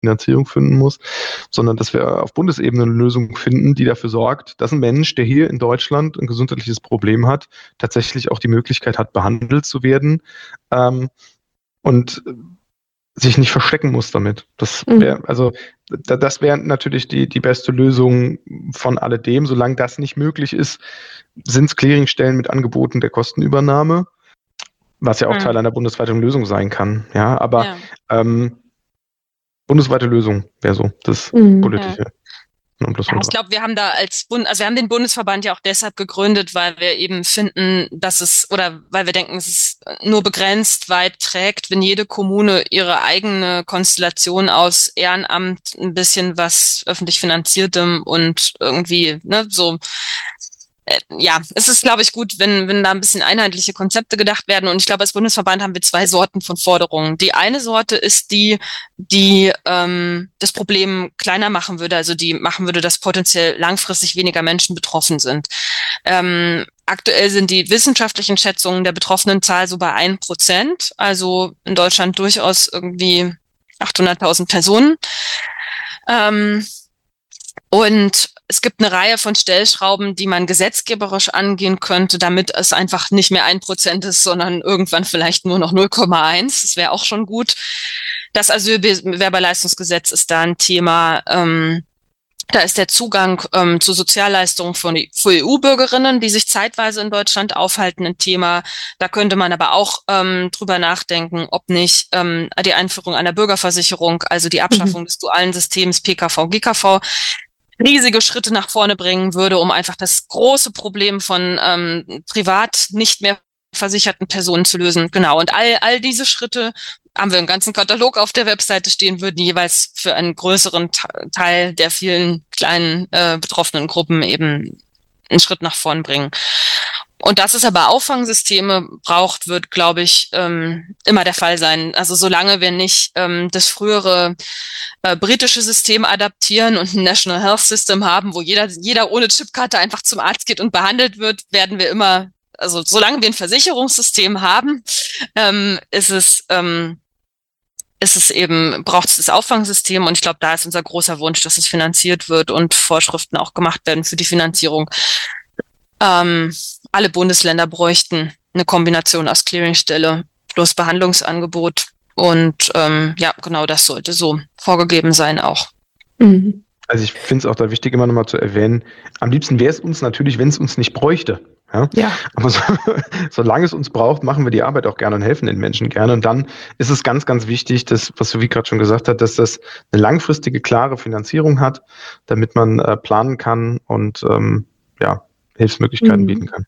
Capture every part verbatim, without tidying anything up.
Finanzierung finden muss, sondern dass wir auf Bundesebene eine Lösung finden, die dafür sorgt, dass ein Mensch, der hier in Deutschland ein gesundheitliches Problem hat, tatsächlich auch die Möglichkeit hat, behandelt zu werden ähm, und sich nicht verstecken muss damit. Das wäre, also das wäre natürlich die, die beste Lösung von alledem. Solange das nicht möglich ist, sind es Clearingstellen mit Angeboten der Kostenübernahme, was ja auch mhm. Teil einer bundesweiten Lösung sein kann. Ja, aber ja. Ähm, bundesweite Lösung wäre so das mhm. politische. Ja, ich glaube, wir haben da als Bund, also wir haben den Bundesverband ja auch deshalb gegründet, weil wir eben finden, dass es, oder weil wir denken, es ist nur begrenzt weit trägt, wenn jede Kommune ihre eigene Konstellation aus Ehrenamt, ein bisschen was öffentlich finanziertem und irgendwie, ne, so, äh, ja, es ist, glaube ich, gut, wenn, wenn da ein bisschen einheitliche Konzepte gedacht werden. Und ich glaube, als Bundesverband haben wir zwei Sorten von Forderungen. Die eine Sorte ist die, die ähm, das Problem kleiner machen würde, also die machen würde, dass potenziell langfristig weniger Menschen betroffen sind. Ähm, aktuell sind die wissenschaftlichen Schätzungen der betroffenen Zahl so bei ein Prozent, also in Deutschland durchaus irgendwie achthunderttausend Personen. Ähm, und es gibt eine Reihe von Stellschrauben, die man gesetzgeberisch angehen könnte, damit es einfach nicht mehr ein Prozent ist, sondern irgendwann vielleicht nur noch null Komma eins. Das wäre auch schon gut. Das Asylbewerberleistungsgesetz ist da ein Thema. Ähm, da ist der Zugang ähm, zu Sozialleistungen von, für E U-Bürgerinnen, die sich zeitweise in Deutschland aufhalten, ein Thema. Da könnte man aber auch ähm, drüber nachdenken, ob nicht ähm, die Einführung einer Bürgerversicherung, also die Abschaffung mhm. des dualen Systems P K V, G K V, riesige Schritte nach vorne bringen würde, um einfach das große Problem von ähm, privat nicht mehr versicherten Personen zu lösen. Genau. Und all, all diese Schritte haben wir einen ganzen Katalog auf der Webseite stehen, würden jeweils für einen größeren Teil der vielen kleinen äh, betroffenen Gruppen eben einen Schritt nach vorn bringen. Und dass es aber Auffangsysteme braucht, wird, glaube ich, ähm, immer der Fall sein. Also solange wir nicht ähm, das frühere äh, britische System adaptieren und ein National Health System haben, wo jeder, jeder ohne Chipkarte einfach zum Arzt geht und behandelt wird, werden wir immer, also solange wir ein Versicherungssystem haben, ähm, ist es, ähm, ist es eben, braucht es das Auffangsystem. Und ich glaube, da ist unser großer Wunsch, dass es finanziert wird und Vorschriften auch gemacht werden für die Finanzierung. Ähm, alle Bundesländer bräuchten eine Kombination aus Clearingstelle plus Behandlungsangebot. Und ähm, ja, genau das sollte so vorgegeben sein auch. Mhm. Also ich finde es auch da wichtig, immer nochmal zu erwähnen, am liebsten wäre es uns natürlich, wenn es uns nicht bräuchte. Ja? Ja. Aber so, solange es uns braucht, machen wir die Arbeit auch gerne und helfen den Menschen gerne. Und dann ist es ganz, ganz wichtig, dass, was Sophie gerade schon gesagt hat, dass das eine langfristige, klare Finanzierung hat, damit man äh, planen kann und ähm, ja, Hilfsmöglichkeiten mhm. bieten kann.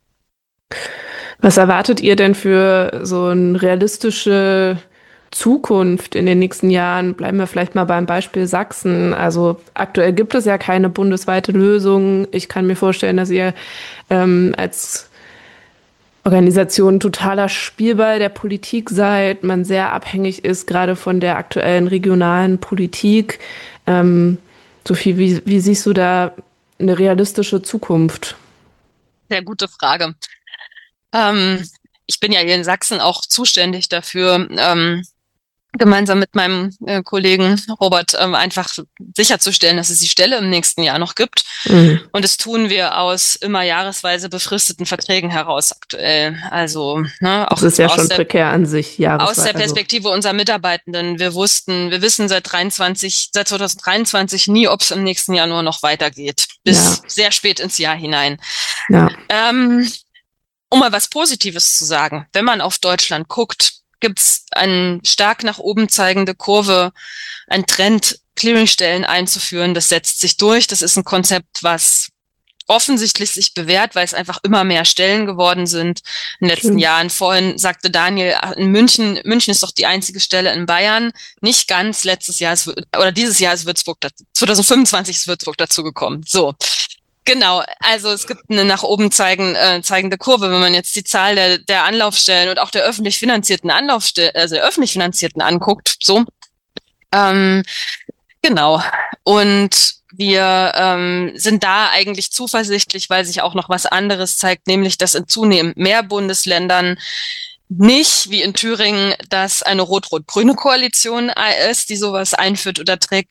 Was erwartet ihr denn für so eine realistische Zukunft in den nächsten Jahren? Bleiben wir vielleicht mal beim Beispiel Sachsen. Also aktuell gibt es ja keine bundesweite Lösung. Ich kann mir vorstellen, dass ihr ähm, als Organisation totaler Spielball der Politik seid, man sehr abhängig ist, gerade von der aktuellen regionalen Politik. Ähm, Sophie, wie, wie siehst du da eine realistische Zukunft? Sehr gute Frage. Ähm, ich bin ja hier in Sachsen auch zuständig dafür, ähm, gemeinsam mit meinem äh, Kollegen Robert ähm, einfach sicherzustellen, dass es die Stelle im nächsten Jahr noch gibt. Mhm. Und das tun wir aus immer jahresweise befristeten Verträgen heraus aktuell. Also ne, auch das ist ja aus schon der, prekär an sich. Aus der Perspektive also. unserer Mitarbeitenden. Wir wussten, wir wissen seit dreiundzwanzig, seit zwanzig dreiundzwanzig nie, ob es im nächsten Jahr nur noch weitergeht. Bis ja. sehr spät ins Jahr hinein. Ja. Ähm, um mal was Positives zu sagen, wenn man auf Deutschland guckt, gibt es eine stark nach oben zeigende Kurve, ein Trend, Clearingstellen einzuführen. Das setzt sich durch. Das ist ein Konzept, was offensichtlich sich bewährt, weil es einfach immer mehr Stellen geworden sind in den letzten mhm. Jahren. Vorhin sagte Daniel, in München, München ist doch die einzige Stelle in Bayern. Nicht ganz. Letztes Jahr ist, oder dieses Jahr ist Würzburg, zwanzig fünfundzwanzig ist Würzburg dazugekommen. So. Genau, also es gibt eine nach oben zeigen, äh, zeigende Kurve, wenn man jetzt die Zahl der, der Anlaufstellen und auch der öffentlich finanzierten Anlaufstellen, also der öffentlich finanzierten anguckt, so. Ähm, genau. Und wir ähm, sind da eigentlich zuversichtlich, weil sich auch noch was anderes zeigt, nämlich dass in zunehmend mehr Bundesländern nicht, wie in Thüringen, dass eine rot-rot-grüne Koalition ist, die sowas einführt oder trägt,